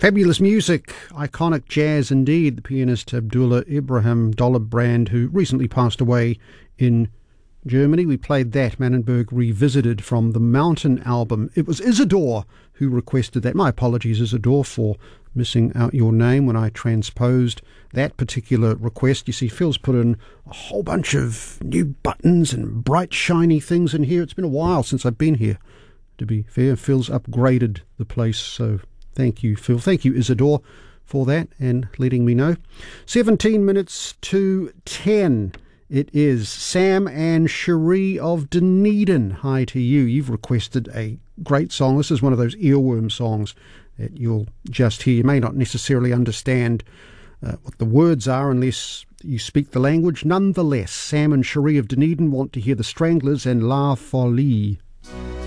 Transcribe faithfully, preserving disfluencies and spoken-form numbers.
Fabulous music, iconic jazz indeed. The pianist Abdullah Ibrahim Dollebrand, who recently passed away in Germany. We played that, Mannenberg Revisited, from the Mountain album. It was Isidore who requested that. My apologies, Isidore, for missing out your name when I transposed that particular request. You see, Phil's put in a whole bunch of new buttons and bright, shiny things in here. It's been a while since I've been here, to be fair. Phil's upgraded the place, so thank you, Phil. Thank you, Isidore, for that and letting me know. seventeen minutes to ten. It is Sam and Cherie of Dunedin. Hi to you. You've requested a great song. This is one of those earworm songs that you'll just hear. You may not necessarily understand uh, what the words are unless you speak the language. Nonetheless, Sam and Cherie of Dunedin want to hear the Stranglers and La Folie.